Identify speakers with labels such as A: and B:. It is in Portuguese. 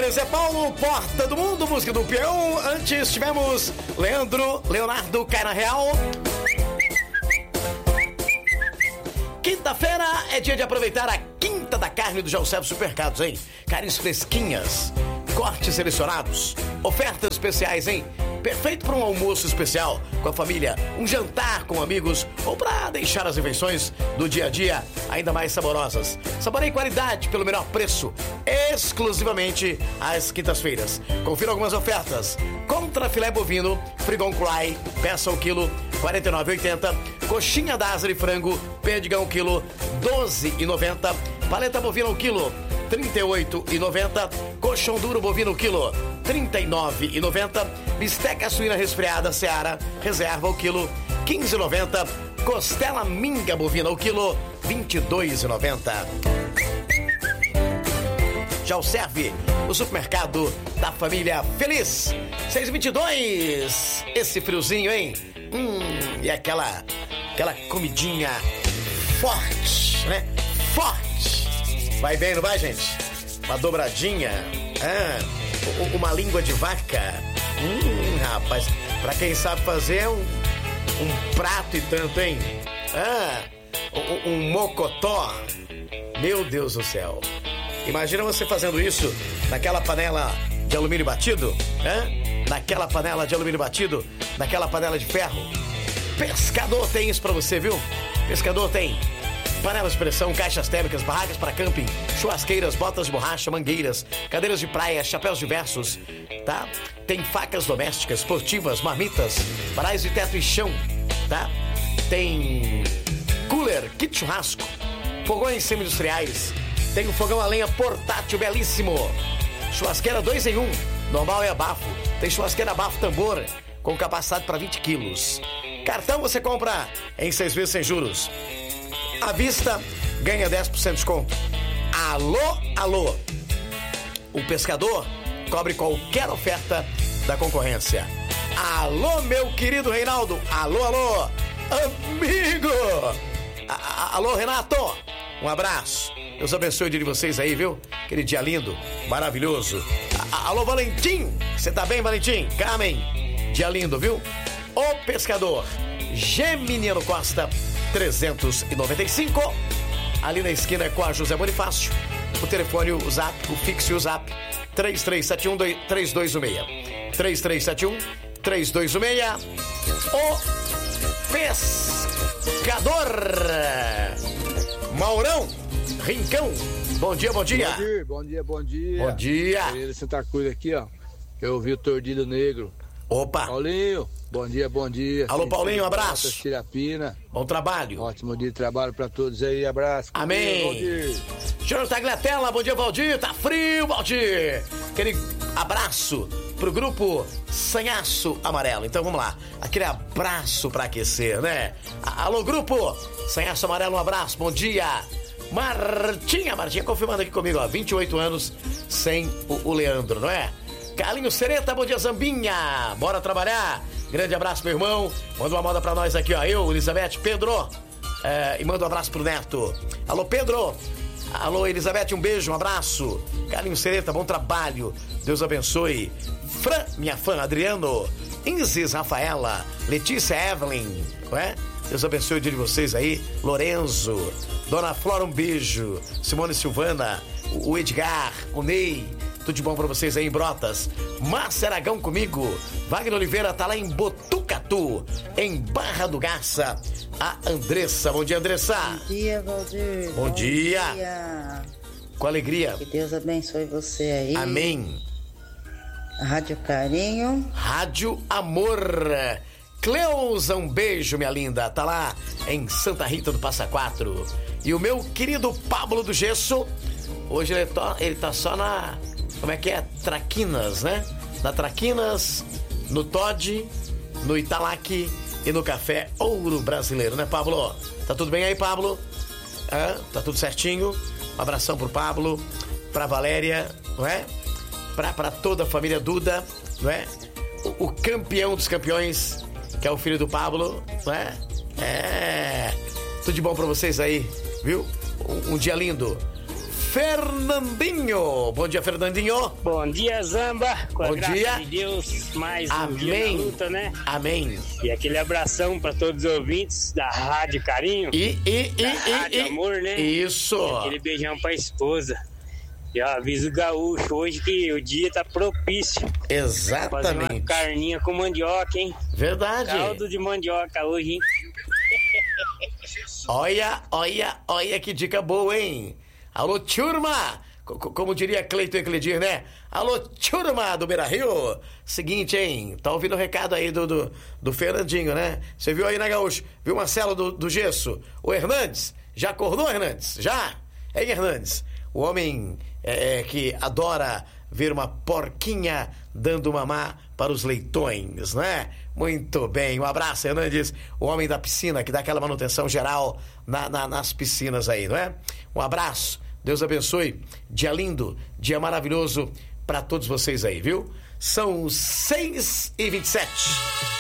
A: Wagner, Zé Paulo, Porta do Mundo, música do Peão. Antes tivemos Leonardo, Cai na Real. Quinta-feira é dia de aproveitar a quinta da carne do Jalcep Supermercados, hein? Carnes fresquinhas, cortes selecionados, ofertas especiais, hein? Perfeito para um almoço especial com a família, um jantar com amigos ou para deixar as refeições do dia a dia ainda mais saborosas. Saboreie qualidade pelo menor preço, exclusivamente às quintas-feiras. Confira algumas ofertas. Contra filé bovino, Frigon Cry, peça o quilo, R$ 49,80. Coxinha da asa de frango, perdigão quilo, R$ 12,90. Paleta bovina o quilo, R$ 38,90. Coxão duro bovino quilo, R$ 39,90. Bisteca suína resfriada Seara, reserva o quilo, R$ 15,90. Costela minga bovina o quilo, R$ 22,90. Já o serve o supermercado da família feliz. 6h22. Esse friozinho, hein? E aquela comidinha forte, né? Forte. Vai bem, não vai, gente? Uma dobradinha. Uma língua de vaca. Rapaz, pra quem sabe fazer um prato e tanto, hein? Um mocotó. Meu Deus do céu. Imagina você fazendo isso naquela panela de alumínio batido, naquela panela de alumínio batido, naquela panela de ferro. Pescador tem isso pra você, viu? Pescador tem panelas de pressão, caixas térmicas, barracas para camping, churrasqueiras, botas de borracha, mangueiras, cadeiras de praia, chapéus diversos, tá? Tem facas domésticas, esportivas, marmitas, varais de teto e chão, tá? Tem cooler, kit churrasco, fogões semi-industriais, tem um fogão a lenha portátil belíssimo, churrasqueira 2 em 1, normal e abafo, tem churrasqueira abafo tambor, com capacidade para 20 quilos. Cartão você compra em 6 vezes sem juros. À vista, ganha 10% de desconto. Alô. O pescador cobre qualquer oferta da concorrência. Alô, meu querido Reinaldo. Alô, amigo. Alô, Renato. Um abraço. Deus abençoe o dia de vocês aí, viu? Aquele dia lindo, maravilhoso. Alô, Valentim. Você tá bem, Valentim? Carmen. Dia lindo, viu? O pescador. Geminiano Costa 395. Ali na esquina com a José Bonifácio. O telefone, o zap, o fixo e o zap 3371-3216 3371-3216. O pescador Maurão Rincão. Bom dia.
B: Bom dia.
A: Bom dia.
B: Santa Cruz aqui, ó. Eu ouvi o Tordilho Negro.
A: Opa.
B: Paulinho, bom dia.
A: Alô, Paulinho, um abraço.
B: Tirapina.
A: Bom trabalho.
B: Ótimo dia de trabalho pra todos aí, abraço.
A: Amém.
B: Valdir.
A: Senhor Tagliatella, bom dia, Valdir. Tá frio, Valdir. Aquele abraço pro grupo Sanhaço Amarelo. Então vamos lá, aquele abraço pra aquecer, né? Alô, grupo Sanhaço Amarelo, um abraço, bom dia. Martinha confirmando aqui comigo, ó, 28 anos sem o Leandro, não é? Carlinhos Sereta, bom dia, Zambinha. Bora trabalhar. Grande abraço, meu irmão. Manda uma moda pra nós aqui, ó. Eu, Elizabeth, Pedro. E manda um abraço pro Neto. Alô, Pedro. Alô, Elizabeth, um beijo, um abraço. Carlinhos Sereta, bom trabalho. Deus abençoe. Fran, minha fã, Adriano. Isis, Rafaela. Letícia, Evelyn. Ué? Deus abençoe o dia de vocês aí. Lorenzo. Dona Flora, um beijo. Simone Silvana. O Edgar. O Ney. Tudo de bom pra vocês aí em Brotas. Márcia Aragão comigo. Wagner Oliveira tá lá em Botucatu, em Barra do Garça. A Andressa. Bom dia, Andressa.
C: Bom dia, Valdir.
A: Bom dia. Com alegria.
C: Que Deus abençoe você aí.
A: Amém.
C: Rádio Carinho.
A: Rádio Amor. Cleusa, um beijo, minha linda. Tá lá em Santa Rita do Passa Quatro. E o meu querido Pablo do Gesso, hoje ele tá só na... Como é que é? Traquinas, né? Na Traquinas, no Todd, no Italac e no Café Ouro Brasileiro, né, Pablo? Tá tudo bem aí, Pablo? Tá tudo certinho? Um abração pro Pablo, pra Valéria, não é? Pra toda a família Duda, não é? O campeão dos campeões, que é o filho do Pablo, não é? Tudo de bom pra vocês aí, viu? Um dia lindo. Fernandinho. Bom dia, Fernandinho.
D: Bom dia, Zamba. Com a graça de Deus, mais um dia na luta, né?
A: Amém.
D: E aquele abração para todos os ouvintes da Rádio Carinho. Rádio Amor, né?
A: Isso.
D: E aquele beijão pra esposa. E eu aviso o gaúcho hoje que o dia tá propício.
A: Exatamente.
D: Fazer uma carninha com mandioca, hein?
A: Verdade.
D: Caldo de mandioca hoje, hein?
A: Olha que dica boa, hein? Alô, turma! Como diria Cleiton Ecledir, né? Alô, turma do Beira-Rio! Seguinte, hein? Tá ouvindo o recado aí do Fernandinho, né? Você viu aí, né, Gaúcho? Viu o Marcelo do Gesso? O Hernandes? Já acordou, Hernandes? Já? Hein, Hernandes? O homem que adora ver uma porquinha dando mamar para os leitões, né? Muito bem, um abraço, Hernandes, o homem da piscina, que dá aquela manutenção geral nas piscinas aí, não é? Um abraço, Deus abençoe, dia lindo, dia maravilhoso para todos vocês aí, viu? São 6h27.